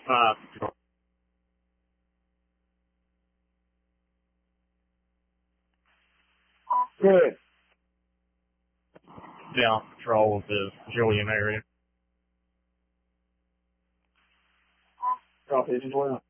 Good. Down patrol of the Julian area. Copy, 12.